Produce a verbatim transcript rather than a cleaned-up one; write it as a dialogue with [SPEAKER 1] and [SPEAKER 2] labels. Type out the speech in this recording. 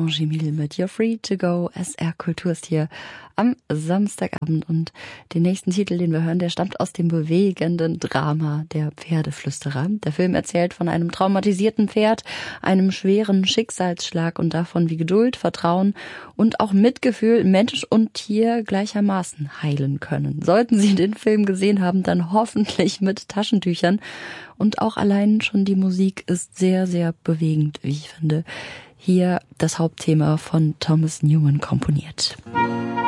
[SPEAKER 1] Angie-Mille mit You're Free to Go. S R Kultur ist hier am Samstagabend und den nächsten Titel, den wir hören, der stammt aus dem bewegenden Drama Der Pferdeflüsterer. Der Film erzählt von einem traumatisierten Pferd, einem schweren Schicksalsschlag und davon, wie Geduld, Vertrauen und auch Mitgefühl Mensch und Tier gleichermaßen heilen können. Sollten Sie den Film gesehen haben, dann hoffentlich mit Taschentüchern. Und auch allein schon die Musik ist sehr, sehr bewegend, wie ich finde. Hier das Hauptthema von Thomas Newman komponiert.